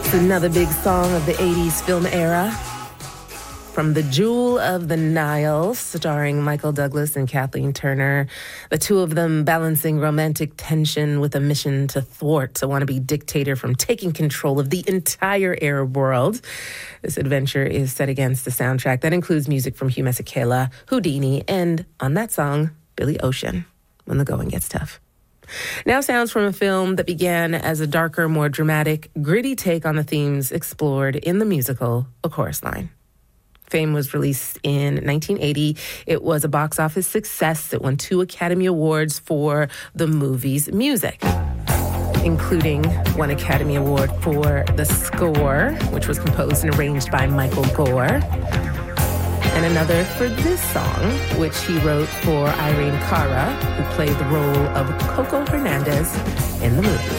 It's another big song of the 80s film era. From The Jewel of the Nile, starring Michael Douglas and Kathleen Turner. The two of them balancing romantic tension with a mission to thwart a wannabe dictator from taking control of the entire Arab world. This adventure is set against the soundtrack that includes music from Hugh Masekela, Houdini, and, on that song, Billy Ocean, When the Going Gets Tough. Now sounds from a film that began as a darker, more dramatic, gritty take on the themes explored in the musical A Chorus Line. Fame was released in 1980. It was a box office success. It won 2 Academy Awards for the movie's music, including one Academy Award for the score, which was composed and arranged by Michael Gore, and another for this song, which he wrote for Irene Cara, who played the role of Coco Hernandez in the movie.